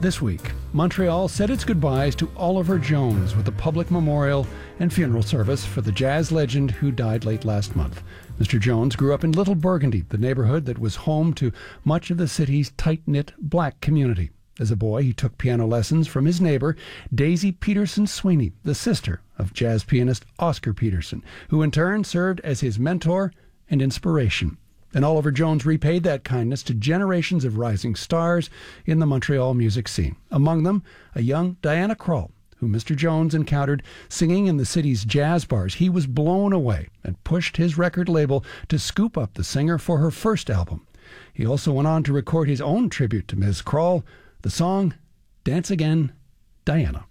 This week, Montreal said its goodbyes to Oliver Jones with a public memorial and funeral service for the jazz legend who died late last month. Mr. Jones grew up in Little Burgundy, the neighborhood that was home to much of the city's tight-knit black community. As a boy, he took piano lessons from his neighbor, Daisy Peterson Sweeney, the sister of jazz pianist Oscar Peterson, who in turn served as his mentor and inspiration. And Oliver Jones repaid that kindness to generations of rising stars in the Montreal music scene. Among them, a young Diana Krall, who Mr. Jones encountered singing in the city's jazz bars. He was blown away and pushed his record label to scoop up the singer for her first album. He also went on to record his own tribute to Ms. Krall, the song Dance Again, Diana.